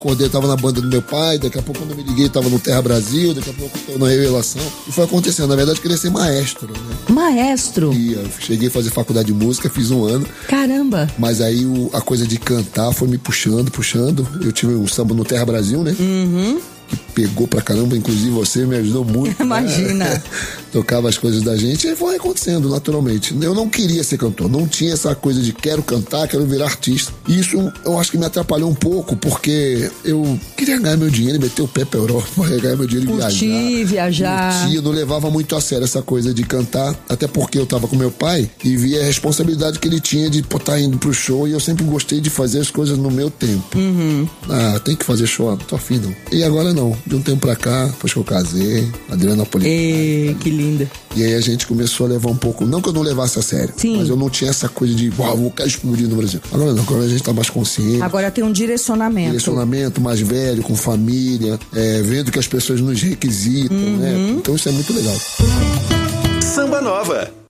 acordei, tava na banda do meu pai, daqui a pouco quando eu me liguei, tava no Terra Brasil, daqui a pouco eu tô na Revelação. E foi acontecendo. Na verdade, eu queria ser maestro, né? Maestro? E eu cheguei a fazer faculdade de música, fiz 1 ano. Caramba! Mas aí a coisa de cantar foi me puxando. Eu tive um samba no Terra Brasil, né? Que pegou pra caramba, inclusive você me ajudou muito. Imagina. Né? Tocava as coisas da gente e foi acontecendo naturalmente. Eu não queria ser cantor, não tinha essa coisa de quero cantar, quero virar artista. E isso eu acho que me atrapalhou um pouco, porque eu queria ganhar meu dinheiro e meter o pé pra Europa, ganhar meu dinheiro e viajar. Curtir, não levava muito a sério essa coisa de cantar, até porque eu tava com meu pai e via a responsabilidade que ele tinha de estar indo pro show, e eu sempre gostei de fazer as coisas no meu tempo. Tem que fazer show, não tô afim não. E agora não. De um tempo pra cá, depois que eu casei, Adriana Napolitano. Que linda. E aí a gente começou a levar um pouco, não que eu não levasse a sério, Sim. mas eu não tinha essa coisa de, vou explodir no Brasil. Agora não, agora a gente tá mais consciente. Agora tem um direcionamento. Mais velho, com família, vendo que as pessoas nos requisitam, né? Então isso é muito legal. Samba Nova.